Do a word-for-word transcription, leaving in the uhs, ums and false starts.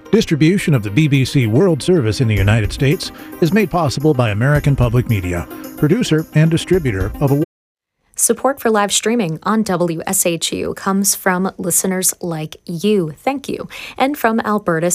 Distribution of the B B C World Service in the United States is made possible by American Public Media, producer and distributor of a Support for live streaming on W S H U comes from listeners like you. Thank you. And from Alberta